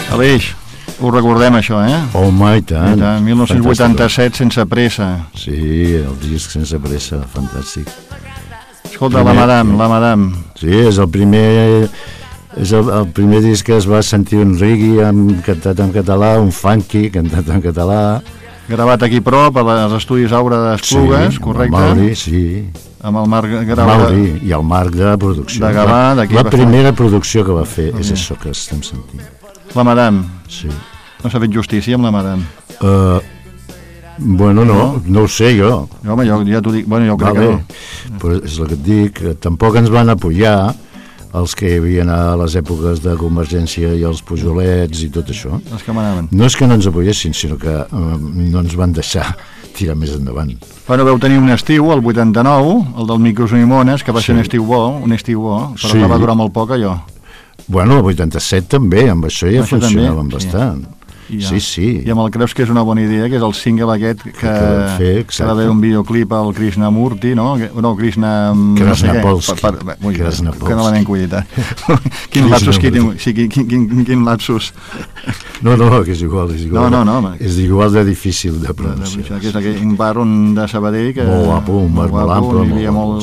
Aleix, ho recordem això, eh? Home, i tant. 1987, Sense pressa. Sí, el disc Sense pressa, fantàstic. Escolta, la Madame. Sí, és el primer disc que es va sentir un reggae cantat en català, un funky cantat en català. Gravat aquí prop, als estudis Aura d'Esplugues, sí, correcte? Amb el Mauri, sí. Amb el Marc Mauri i el Marc de producció. De Gavà, d'aquí. La primera producció que va fer és això que estem sentint. La Madame. Sí. No s'ha fet justícia amb la Madame. Bueno, no ho sé jo. Home, jo ja t'ho dic, jo crec que no. Però és el que et dic, tampoc ens van apoyar els que hi havia a les èpoques de Convergència i els Pujolets i tot això. Els que manaven. No és que no ens apoyessin, sinó que no ens van deixar tirar més endavant. Bueno, veu tenir un estiu, el 89, el del Micros Unimones, que va ser un estiu bo, però que va durar molt poc, allò. Bueno, el 87 també, amb això ja funcionaven bastant. Sí. I amb el Creus que és una bona idea, que és el single aquest que va haver un videoclip al Krishnamurti, no? No, Krishnapolsky. Que no l'hem collit, Quin lapsus. No, que és igual. No. És igual de difícil de pronunciar. Que és un bar de Sabadell que... Molt guapo, un bar molt ample. Hi havia molt...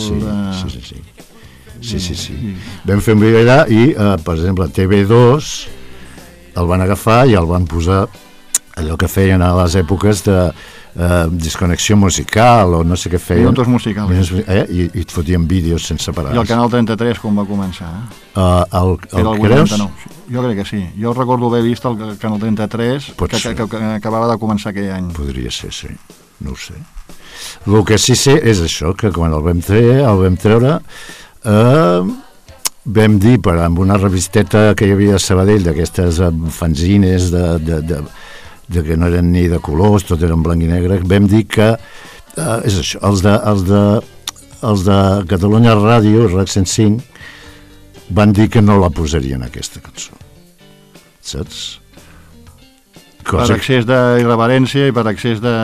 Sí. Vam fer un vídeo allà i, per exemple, TV2 el van agafar i el van posar allò que feien a les èpoques de desconnexió musical o no sé què feien. Minutos musicals. I et fotien vídeos sense parar. I el Canal 33 com va començar? El Creus? Jo crec que sí. Jo recordo haver vist el Canal 33 que acabava de començar aquell any. Podria ser, sí. No ho sé. El que sí sé és això, que quan el vam treure... vam dir amb una revisteta que hi havia a Sabadell d'aquestes fanzines de que no eren ni de colors, tot era en blanc i negre, vam dir que és això, els de Catalunya Ràdio, RAC 105, van dir que no la posarien aquesta cançó, saps? Per excés d'irreverència i per excés de...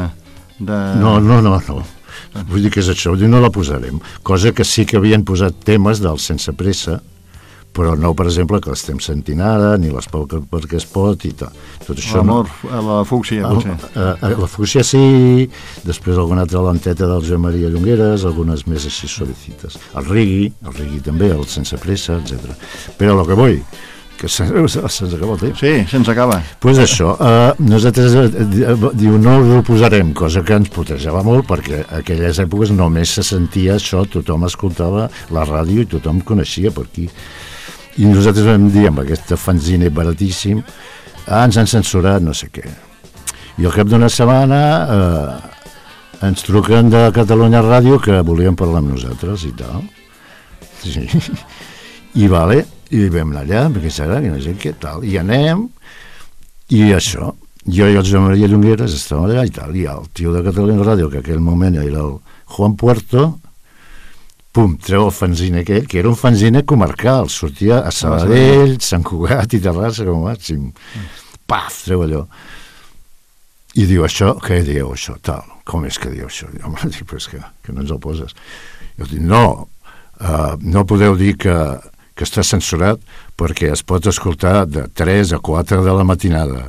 No. Vull dir que és això, no la posarem. Cosa que sí que havien posat temes del Sense pressa, però no, per exemple, que l'estem sentint ara, ni l'Espau perquè es pot i tot això. L'amor, la fúcsia, potser. La fúcsia sí, després alguna altra lenteta del Joan Maria Llongueres, algunes més així suavecites. El reggae també, el Sense pressa, etc. Però el que vull, que se'ns acaba el temps. Sí, se'ns acaba. Doncs això, nosaltres diu, no ho posarem, cosa que ens putejava molt, perquè a aquelles èpoques només se sentia això, tothom escoltava la ràdio i tothom coneixia per aquí. I nosaltres vam dir, amb aquest fanzine baratíssim, ens han censurat no sé què. I al cap d'una setmana ens truquen de Catalunya Ràdio que volien parlar amb nosaltres i tal. Sí. I vam anar allà, perquè serà que no sé què, tal, i anem, i això, jo i el Joan Maria Llongueres estàvem allà i tal, i el tio de Catalunya Ràdio, que en aquell moment era el Juan Puerto, treu el fanzine aquell, que era un fanzine comarcal, sortia a Sabadell, Sant Cugat i Terrassa, com a màxim, treu allò, i diu, això, què dieu, això, tal, com és que diu això? Home, dic, però és que no ens el poses. Jo dic, no podeu dir que està censurat perquè es pot escoltar de 3 a 4 de la matinada.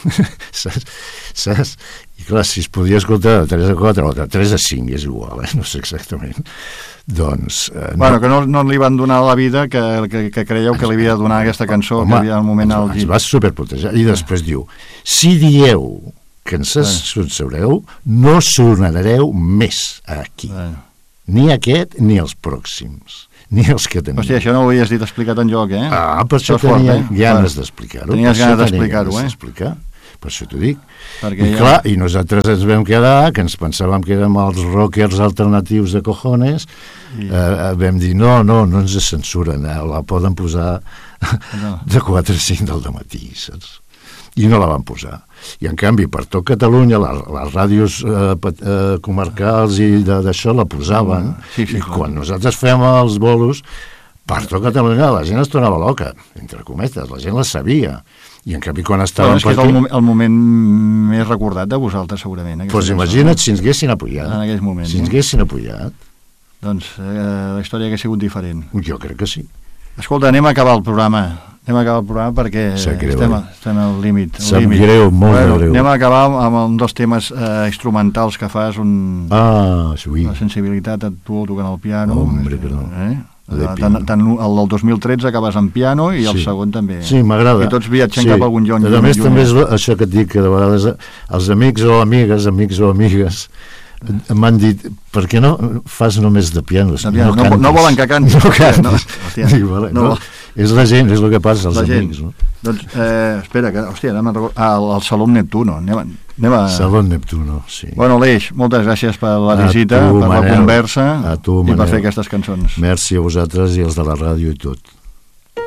Saps? I clar, si es podia escoltar de 3 a 4 o de 3 a 5, és igual, no sé exactament. Doncs... Bueno, que no li van donar la vida que creieu que li havia de donar aquesta cançó, que havia al moment al llit. Ens va superprotejar. I després diu, si dieu que ens censureu, no sonareu més aquí. Ni aquest ni els pròxims. Ni els que tenim. Hòstia, això no ho havies dit explicat enlloc, eh? Per això tenia ganes d'explicar-ho. Tenies ganes d'explicar-ho, Per això t'ho dic. I clar, i nosaltres ens vam quedar, que ens pensàvem que érem els rockers alternatius de cojones, vam dir, no ens censuren, la poden posar de 4 a 5 del dematí, saps? I no la van posar. I en canvi, per tot Catalunya, les ràdios comarcals i d'això la posaven, i quan nosaltres fèiem els bolos, per tot Catalunya la gent es tornava loca, entre cometes, la gent la sabia. I en canvi, quan estàvem per aquí... És el moment més recordat de vosaltres, segurament. Doncs imagina't si ens haguessin apujat. En aquells moments. Si ens haguessin apujat. Doncs la història hauria sigut diferent. Jo crec que sí. Escolta, anem a acabar el programa. Anem a acabar el programa perquè estem al límit. Sap greu, molt greu. Anem a acabar amb dos temes instrumentals que fas, sí. La sensibilitat et tu tocant el piano. Hombre, que no. Tant el del 2013 acabes en piano i el segon també. Sí, m'agrada. I tots viatgem cap a algun lloc. A més, també és això que et dic, que de vegades els amics o amigues m'han dit, per què no fas només de piano? No volen que cantis. No cantis. No. És la gent, és el que passa, els amics. No? Doncs, espera, que, anem a recordar... Al Salón Neptuno. Anem a... Salón Neptuno, sí. Bueno, Aleix, moltes gràcies per la visita, per la conversa i per fer aquestes cançons. Merci a vosaltres i els de la ràdio i tot.